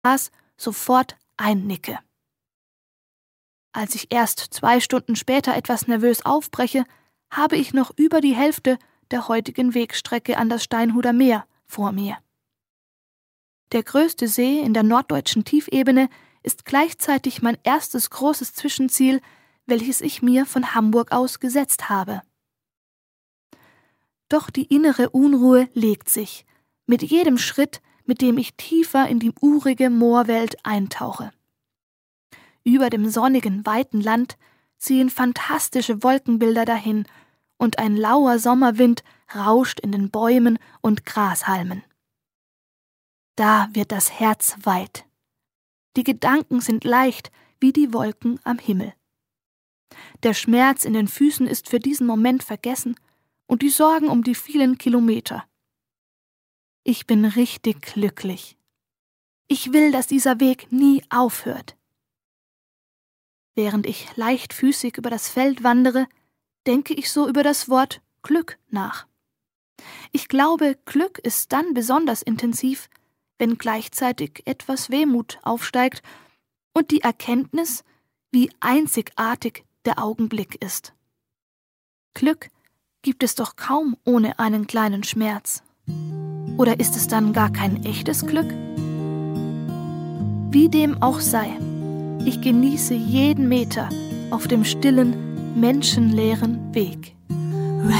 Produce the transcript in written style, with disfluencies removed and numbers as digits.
sofort einnicke. Als ich erst 2 Stunden später etwas nervös aufbreche, habe ich noch über die Hälfte der heutigen Wegstrecke an das Steinhuder Meer vor mir. Der größte See in der norddeutschen Tiefebene ist gleichzeitig mein erstes großes Zwischenziel, welches ich mir von Hamburg aus gesetzt habe. Doch die innere Unruhe legt sich, mit jedem Schritt, mit dem ich tiefer in die urige Moorwelt eintauche. Über dem sonnigen, weiten Land ziehen fantastische Wolkenbilder dahin, und ein lauer Sommerwind rauscht in den Bäumen und Grashalmen. Da wird das Herz weit. Die Gedanken sind leicht wie die Wolken am Himmel. Der Schmerz in den Füßen ist für diesen Moment vergessen und die Sorgen um die vielen Kilometer. Ich bin richtig glücklich. Ich will, dass dieser Weg nie aufhört. Während ich leichtfüßig über das Feld wandere, denke ich so über das Wort Glück nach. Ich glaube, Glück ist dann besonders intensiv, wenn gleichzeitig etwas Wehmut aufsteigt und die Erkenntnis, wie einzigartig der Augenblick ist. Glück gibt es doch kaum ohne einen kleinen Schmerz. Oder ist es dann gar kein echtes Glück? Wie dem auch sei, ich genieße jeden Meter auf dem stillen, menschenleeren Weg.